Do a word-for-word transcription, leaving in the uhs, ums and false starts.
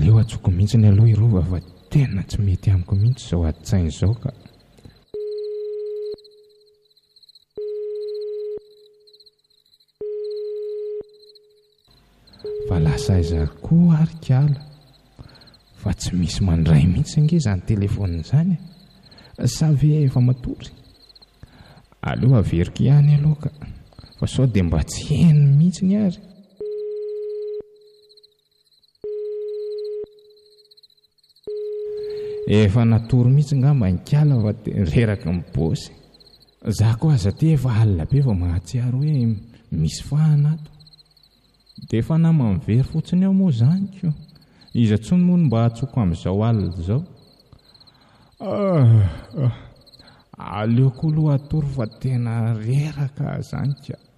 aleo atsoko mihitsy ny aloha irova fa tena tsy mety amiko mihitsy izao adi-tsainy izao ka. Fa lasa aiza koa ary kala fa tsy misy mandray mihitsy ange izany telefônina izany sa ve efa matory. Aleo averiko ihany aloha ka fa sao dia mba tsy heno mihitsy ny ary. Efa natory mihitsy ngamba ny kala fa reraka ny bosy. Za koa aza ty efa alina be fa mahatsiaro hoe misy fahanato. Dia efa namany very fotsiny eo moa izany ko. Iza tsony moa no mba hatsoko amin'izao alina izao. Ah, ah. Aleo koa aloha atory fa tena reraka zany ka.